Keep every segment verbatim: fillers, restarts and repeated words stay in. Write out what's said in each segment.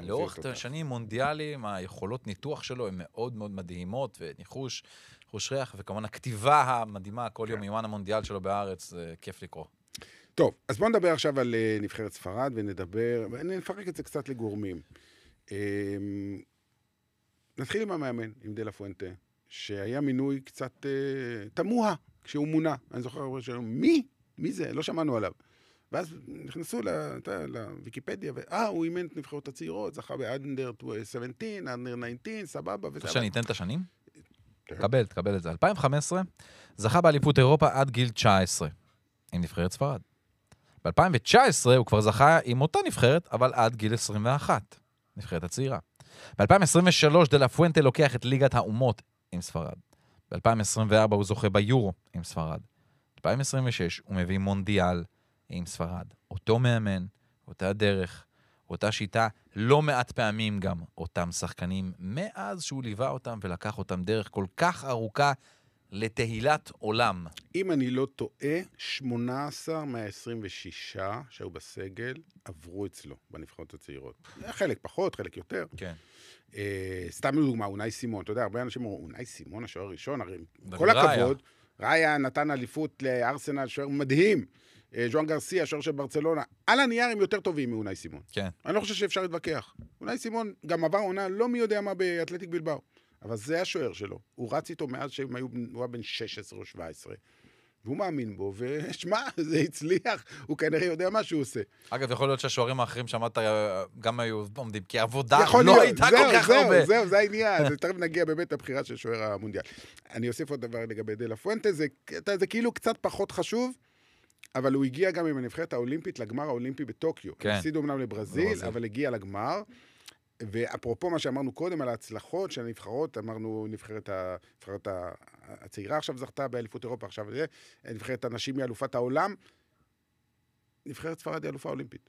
לאורך שנים מונדיאלים, היכולות ניתוח שלו הן מאוד מאוד מדהימות, וניחוש, ניחוש ריח, וכמובן הכתיבה המדהימה, כל יום יומן המונדיאל שלו בארץ, זה כיף לקרוא. טוב, אז בואו נדבר עכשיו על נבחרת ספרד, ונדבר, ונפרק את זה קצת לגורמים. נתחיל עם המאמן, עם דה לה פואנטה, שהיה מינוי קצת תמוה כשהוא מונה. אני זוכר שאלו, מי? מי זה? לא שמענו עליו. ואז נכנסו לוויקיפדיה, ואה, הוא אימן את נבחרות הצעירות, זכה באנדר שבע עשרה, אנדר תשע עשרה, סבבה. אתה שאני אתן את השנים? תקבל, תקבל את זה. אלפיים וחמש עשרה, זכה באליפות אירופה עד גיל תשע עשרה, עם נבחרת ספרד. ב-אלפיים תשע עשרה הוא כבר זכה עם אותה נבחרת, אבל עד גיל עשרים ואחת, נבחרת הצעירה. ב-אלפיים עשרים ושלוש דה לה פואנטה לוקח את ליגת האומות עם ספרד. ב-אלפיים עשרים וארבע הוא זוכה ביורו עם ספרד. ב-אלפיים עשרים ושש הוא מביא מונדיאל עם ספרד. אותו מאמן, אותה דרך, אותה שיטה, לא מעט פעמים גם אותם שחקנים, מאז שהוא ליווה אותם ולקח אותם דרך כל כך ארוכה לתהילת עולם. אם אני לא טועה, שמונה עשר מה-עשרים ושש שהיו בסגל עברו אצלו בנבחרות הצעירות. חלק פחות, חלק יותר. כן. אה, סתם לדוגמה, אונאי סימון. אתה יודע, הרבה אנשים אומרים, אונאי סימון, השוער הראשון, הרי כל הכבוד, ראיה נתן אליפות לארסנל, שוער מדהים. ז'ואן גרסיה, השוער של ברצלונה. על הנייר הם יותר טובים מאונאי סימון. כן. אני לא חושב שאפשר להתווכח. אונאי סימון גם עבר עונה, לא מי יודע מה באתלטיק בלבאו. אבל זה השוער שלו. הוא רץ איתו מאז שהוא היה בן שש עשרה או שבע עשרה. והוא מאמין בו, ושמע, זה הצליח. הוא כנראה יודע מה שהוא עושה. אגב, יכול להיות שהשוערים האחרים שמעת גם היו עומדים, כי העבודה לא הייתה כל כך הרבה. זהו, זהו, זה העניין. תכף נגיע באמת לבחירה של שוער המונדיאל. אני אוסיף עוד דבר לגבי דה לה פואנטה, זה כאילו קצת פחות חשוב, אבל הוא הגיע גם עם הנבחרת האולימפית לגמר האולימפי בטוקיו. הוא הפסיד אומנם לברזיל, אבל הגיע לגמר. ואפרופו מה שאמרנו קודם על ההצלחות של הנבחרות, אמרנו נבחרת, הנבחרת הצעירה עכשיו זכתה באליפות אירופה, עכשיו נבחרת הנשים היא אלופת העולם, נבחרת ספרד היא אלופה אולימפית.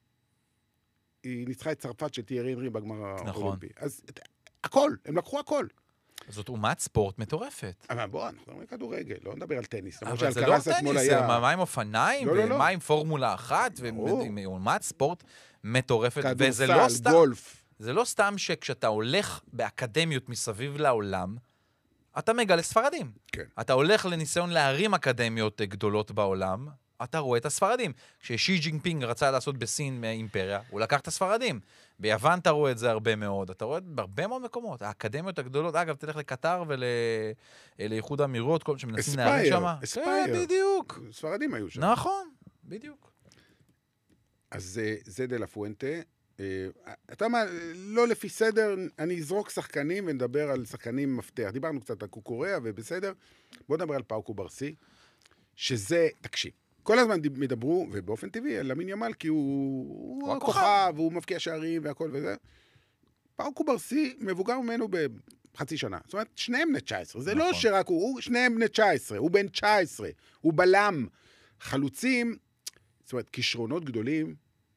היא ניצחה את צרפת של תיארי אנרי בגמר האולימפי. אז הכל, הם לקחו הכל. זאת אומת ספורט מטורפת. אבל בוא, אנחנו מדברים על כדורגל, לא נדבר על טניס. אבל זה לא טניס, זה מה עם אופניים, ומה עם פורמולה אחת, ואומת ספורט מטורפת. כדורסל, גולף. זה לא סתם שכשאתה הולך באקדמיות מסביב לעולם, אתה מגלה ספרדים. כן. אתה הולך לניסיון להרים אקדמיות גדולות בעולם, אתה רואה את הספרדים. כששי ג'ינפינג רצה לעשות בסין אימפריה, הוא לקח את הספרדים. ביוון אתה רואה את זה הרבה מאוד. אתה רואה את זה בהרבה מאוד מקומות. האקדמיות הגדולות, אגב, תלך לקטר ולייחוד האמירויות, כל שמנסים להרים שם. אספייר, כן, בדיוק. ספרדים היו שם. נכון, בדיוק. אז זה דה לה פואנטה. אתה אומר, לא לפי סדר, אני אזרוק שחקנים ונדבר על שחקנים מפתח. דיברנו קצת על קוקוריה ובסדר. בואו נדבר על פאו קוברסי, שזה, תקשיב, כל הזמן מדברו, ובאופן טבעי, על למין ימל, כי הוא, הוא הכוכב, והוא מבקיע שערים והכל וזה. פאו קוברסי מבוגר ממנו בחצי שנה. זאת אומרת, שניהם בני תשע עשרה. זה נכון. לא שרק הוא, הוא שניהם בני תשע עשרה. הוא בן תשע עשרה. הוא בלם. חלוצים, זאת אומרת, כישרונות גדולים,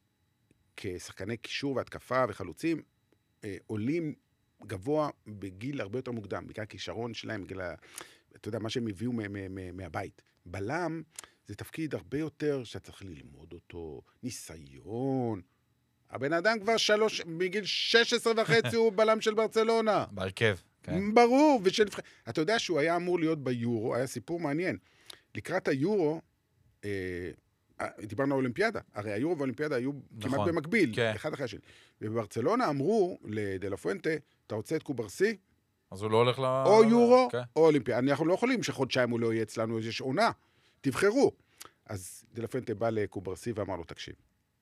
כשחקני קישור והתקפה וחלוצים, אה, עולים גבוה בגיל הרבה יותר מוקדם, בגלל הכישרון שלהם, בגלל, אתה יודע, מה שהם הביאו מהבית. בלם זה תפקיד הרבה יותר שאתה צריך ללמוד אותו, ניסיון. הבן אדם כבר שלוש, בגיל שש עשרה וחצי הוא בלם של ברצלונה. בהרכב, כן. ברור, ושל... אתה יודע שהוא היה אמור להיות ביורו, היה סיפור מעניין. לקראת היורו, אה, דיברנו על אולימפיאדה, הרי היורו והאולימפיאדה היו נכון, כמעט במקביל, כן. אחד אחרי השני. ובברצלונה אמרו לדה לה פואנטה, אתה רוצה את קוברסי? אז הוא לא הולך ל... או יורו, okay. או אולימפיאדה. אנחנו לא יכולים שחודשיים הוא לא יהיה אצלנו, יש עונה. תבחרו. אז דה לה פואנטה בא לקוברסי ואמר לו, תקשיב,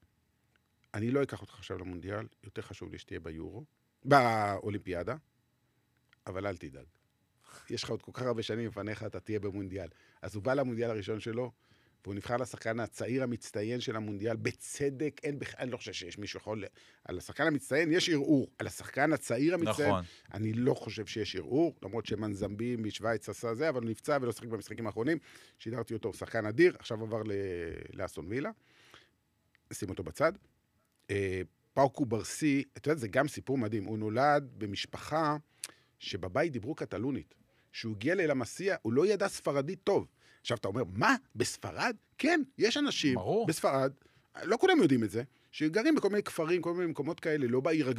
אני לא אקח אותך עכשיו למונדיאל, יותר חשוב לי שתהיה ביורו, באולימפיאדה, אבל אל תדאג. יש לך עוד כל כך הרבה שנים לפניך, אתה תהיה במונדיאל. אז הוא בא למונדיאל הראשון שלו, והוא נבחר לשחקן הצעיר המצטיין של המונדיאל, בצדק, אין בכלל, אני לא חושב שיש מישהו יכול, על השחקן המצטיין יש ערעור, על השחקן הצעיר המצטיין, נכון. אני לא חושב שיש ערעור, למרות שמנזמבי משוויץ עשה זה, אבל הוא נפצע ולא שחק במשחקים האחרונים, שידרתי אותו, שחקן אדיר, עכשיו עבר לאסטון וילה, שים אותו בצד. פאו קוברסי, אתה יודע, זה גם סיפור מדהים, הוא נולד במשפחה שבבית דיברו קטלונית, שהוא הגיע ללמסיה, הוא לא ידע ספרדית טוב, עכשיו אתה אומר, מה? בספרד? כן, יש אנשים ברור. בספרד, לא כולם יודעים את זה, שגרים בכל מיני כפרים, כל מיני מקומות כאלה, לא בעיר הגדולה.